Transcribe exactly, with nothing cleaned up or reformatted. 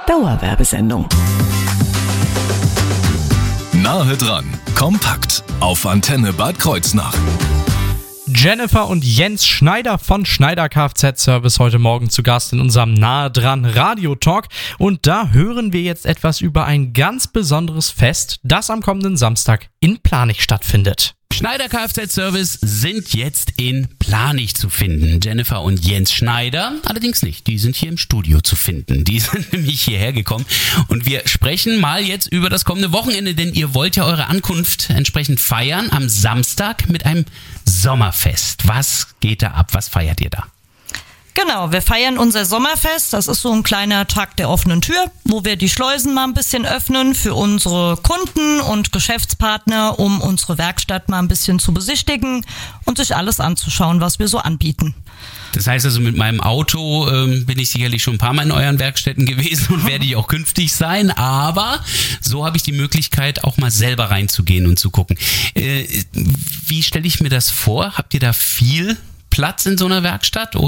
Dauerwerbesendung. Nahe dran, kompakt auf Antenne Bad Kreuznach. Jennifer und Jens Schneider von Schneider Kfz-Service heute Morgen zu Gast in unserem Nahe dran Radio-Talk. Und da hören wir jetzt etwas über ein ganz besonderes Fest, das am kommenden Samstag in Planich stattfindet. Schneider Kfz-Service sind jetzt in Planich zu finden. Jennifer und Jens Schneider allerdings nicht. Die sind hier im Studio zu finden. Die sind nämlich hierher gekommen. Und wir sprechen mal jetzt über das kommende Wochenende, denn ihr wollt ja eure Ankunft entsprechend feiern am Samstag mit einem Sommerfest. Was geht da ab? Was feiert ihr da? Genau, wir feiern unser Sommerfest. Das ist so ein kleiner Tag der offenen Tür, wo wir die Schleusen mal ein bisschen öffnen für unsere Kunden und Geschäftspartner, um unsere Werkstatt mal ein bisschen zu besichtigen und sich alles anzuschauen, was wir so anbieten. Das heißt also, mit meinem Auto ähm, bin ich sicherlich schon ein paar Mal in euren Werkstätten gewesen und werde ich auch künftig sein, aber so habe ich die Möglichkeit, auch mal selber reinzugehen und zu gucken. Äh, wie stelle ich mir das vor? Habt ihr da viel Platz in so einer Werkstatt?